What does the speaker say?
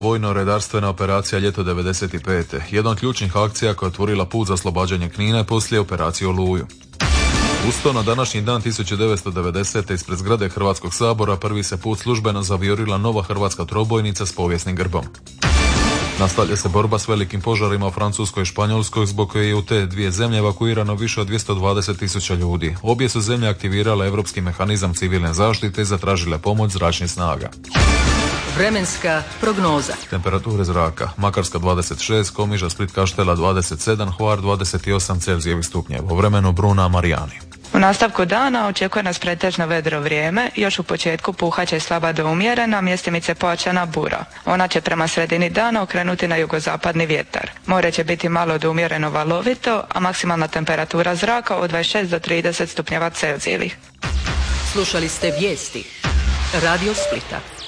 Vojno-redarstvena operacija Ljeto 95. Jedna od ključnih akcija koja je otvorila put za oslobađanje Knina poslije operacije Oluju. Usto na današnji dan 1990. ispred zgrade Hrvatskog sabora prvi se put službeno zaviorila nova hrvatska trobojnica s povijesnim grbom. Nastavlja se borba s velikim požarima u Francuskoj i Španjolskoj, zbog koje je u te dvije zemlje evakuirano više od 220.000 ljudi. Obje su zemlje aktivirale europski mehanizam civilne zaštite i zatražile pomoć zračnih snaga. Vremenska prognoza. Temperature zraka: Makarska 26, Komiža, Split, Kaštela 27, Hvar 28 Celzijevih stupnjeva. Vremeno Bruna, Marijani. U nastavku dana očekuje nas pretežno vedro vrijeme, još u početku puhaće slaba do umjerena, mjestimice pojačana bura. Ona će prema sredini dana okrenuti na jugozapadni vjetar. More će biti malo do umjereno valovito, a maksimalna temperatura zraka od 26 do 30 stupnjeva Celzijevih. Slušali ste vijesti Radio Splita.